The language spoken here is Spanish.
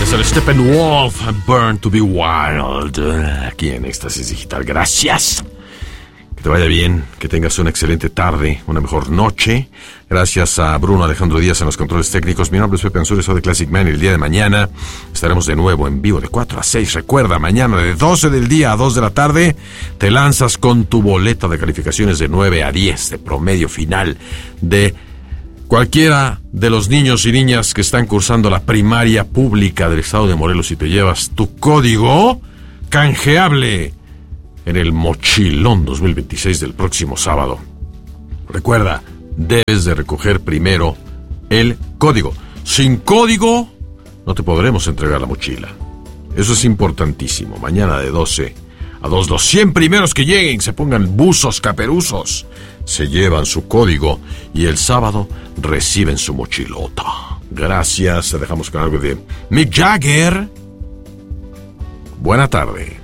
es el Steppenwolf, Burn to be Wild, aquí en Éxtasis Digital. Gracias. Que te vaya bien, que tengas una excelente tarde, una mejor noche. Gracias a Bruno Alejandro Díaz en los controles técnicos. Mi nombre es Pepe Ansúrez, soy de Classic Man, y el día de mañana estaremos de nuevo en vivo de 4 a 6. Recuerda, mañana de 12 del día a 2 de la tarde te lanzas con tu boleta de calificaciones de 9 a 10 de promedio final de cualquiera de los niños y niñas que están cursando la primaria pública del estado de Morelos, y te llevas tu código canjeable en el Mochilón 2026 del próximo sábado. Recuerda, debes de recoger primero el código. Sin código no te podremos entregar la mochila. Eso es importantísimo. Mañana de 12 a 2, los 100 primeros que lleguen, se pongan buzos caperuzos, se llevan su código y el sábado reciben su mochilota. Gracias. Te dejamos con algo de Mick Jagger. Buena tarde.